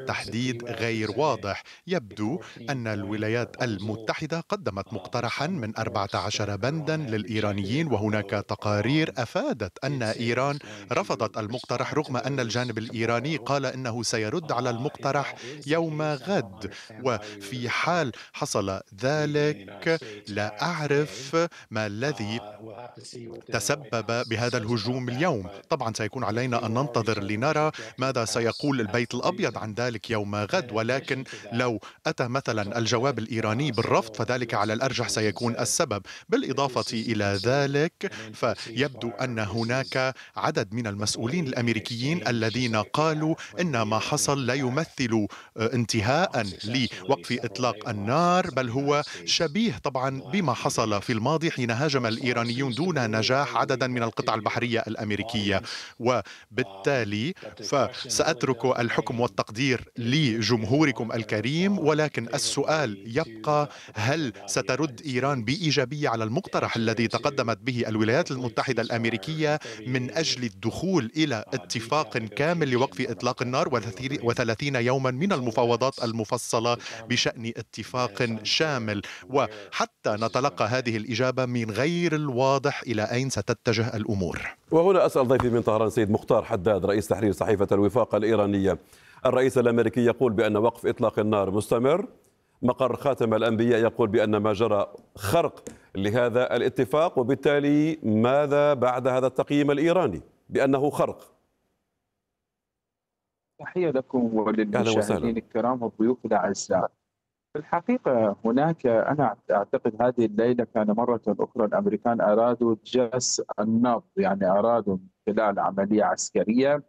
التحديد غير واضح. يبدو أن الولايات المتحدة قدمت مقترحا من 14 بندا للإيرانيين، وهناك تقارير أفادت أن إيران رفضت المقترح رغم أن الجانب الإيراني قال إنه سيرد على المقترح يوم غد. وفي حال حصل ذلك لا أعرف ما الذي تسبب بهذا الهجوم اليوم. طبعا سيكون علينا أن ننتظر لنرى ماذا سيقول البيت الأبيض عن ذلك يوم غد، ولكن لو أتى مثلا الجواب الإيراني بالرفض فذلك على الأرجح سيكون السبب. بالإضافة إلى ذلك فيبدو أن هناك عدد من المسؤولين الأمريكيين الذين قالوا إن ما حصل لا يمثل انتهاء لوقف إطلاق النار، بل هو شبيه طبعا بما حصل في الماضي حين هاجم الإيرانيون دون نجاح عددا من القطع البحرية الأمريكية. وبالتالي فسأترك الحكم والتقدير لجمهوركم الكريم، ولكن السؤال يبقى: هل سترد إيران بإيجابية على المقترح الذي تقدمت به الولايات المتحدة الأمريكية من أجل الدخول إلى اتفاق كامل لوقف إطلاق النار و30 يوما من المفاوضات المفصلة بشأن اتفاق شامل؟ وحتى نتلقى هذه الإجابة من غير الواضح إلى أين ستتجه الأمور. وهنا أسأل ضيفي من طهران سيد مختار حداد رئيس تحرير صحيفة الوفاق الإيرانية. الرئيس الأمريكي يقول بأن وقف إطلاق النار مستمر، مقر خاتم الأنبياء يقول بأن ما جرى خرق لهذا الاتفاق، وبالتالي ماذا بعد هذا التقييم الإيراني بأنه خرق؟ تحية لكم وللمشاهدين الكرام والضيوف الأعزاء. في الحقيقة هناك، أنا أعتقد هذه الليلة كان مرة أخرى الأمريكان أرادوا جس النبض، يعني أرادوا من خلال عملية عسكرية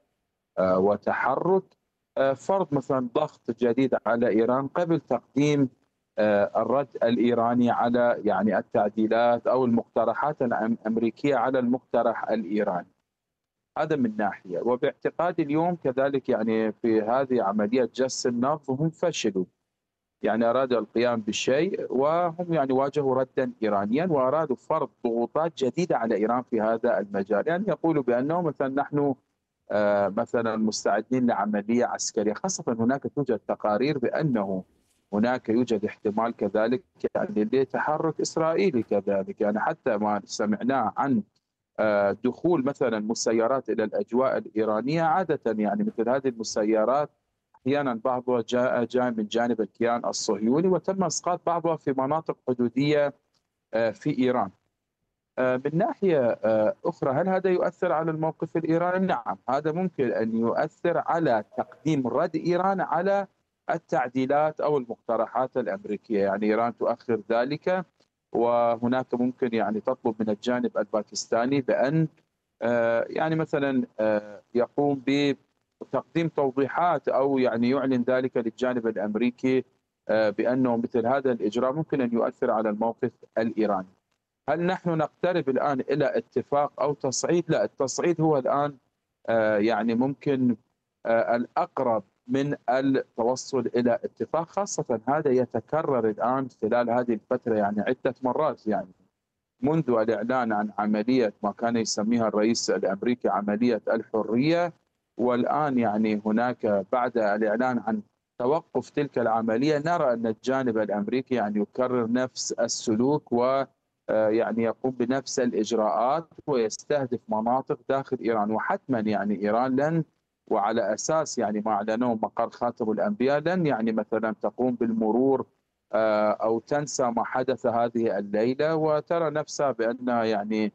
وتحرك فرض مثلا ضغط جديد على إيران قبل تقديم الرد الإيراني على يعني التعديلات أو المقترحات الأمريكية على المقترح الإيراني. هذا من ناحية. وباعتقادي اليوم كذلك يعني في هذه عملية جس النبض هم فشلوا، يعني أرادوا القيام بالشيء وهم يعني واجهوا ردا إيرانيا وأرادوا فرض ضغوطات جديدة على إيران في هذا المجال. يعني يقولوا بأنه مثلا نحن مثلا مستعدين لعملية عسكرية، خاصة هناك توجد تقارير بأنه هناك يوجد احتمال كذلك يعني لتحرك إسرائيلي كذلك، يعني حتى ما سمعناه عن دخول مثلا مسيرات إلى الأجواء الإيرانية. عادة يعني مثل هذه المسيرات أحيانا بعضها جاء من جانب الكيان الصهيوني وتم إسقاط بعضها في مناطق حدودية في إيران. من ناحية أخرى، هل هذا يؤثر على الموقف الإيراني؟ نعم، هذا ممكن أن يؤثر على تقديم رد إيران على التعديلات أو المقترحات الأمريكية. يعني إيران تؤخر ذلك، وهناك ممكن يعني تطلب من الجانب الباكستاني بأن يعني مثلا يقوم بتقديم توضيحات أو يعني يعلن ذلك للجانب الأمريكي بأنه مثل هذا الإجراء ممكن أن يؤثر على الموقف الإيراني. هل نحن نقترب الآن إلى اتفاق أو تصعيد؟ لا، التصعيد هو الآن يعني ممكن الأقرب من التوصل إلى اتفاق، خاصة هذا يتكرر الآن خلال هذه الفترة يعني عدة مرات، يعني منذ الإعلان عن عملية ما كان يسميها الرئيس الأمريكي عملية الحرية، والآن يعني هناك بعد الإعلان عن توقف تلك العملية نرى أن الجانب الأمريكي يعني يكرر نفس السلوك و يعني يقوم بنفس الإجراءات ويستهدف مناطق داخل إيران. وحتما يعني إيران لن، وعلى أساس يعني ما أعلنوه مقر خاتم الأنبياء، لن يعني مثلا تقوم بالمرور أو تنسى ما حدث هذه الليلة وترى نفسها بأنها يعني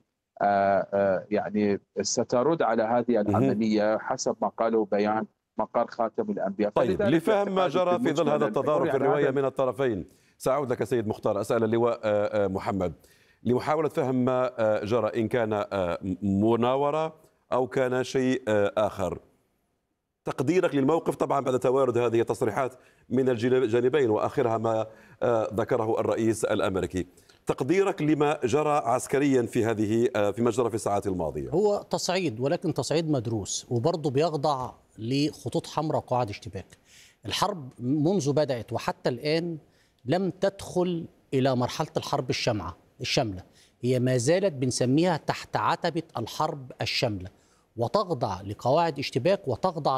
يعني سترد على هذه العملية حسب ما قالوا بيان مقر خاتم الأنبياء. طيب، لفهم ما جرى في ظل هذا التضارب في الرواية من الطرفين، سأعود لك سيد مختار. أسأل اللواء محمد لمحاولة فهم ما جرى، إن كان مناورة أو كان شيء آخر. تقديرك للموقف طبعا بعد توارد هذه التصريحات من الجانبين وآخرها ما ذكره الرئيس الأمريكي، تقديرك لما جرى عسكريا فيما جرى في الساعات الماضية؟ هو تصعيد، ولكن تصعيد مدروس، وبرضه بيخضع لخطوط حمراء وقواعد اشتباك. الحرب منذ بدأت وحتى الآن لم تدخل إلى مرحلة الحرب الشاملة، هي ما زالت بنسميها تحت عتبة الحرب الشاملة، وتخضع لقواعد اشتباك وتخضع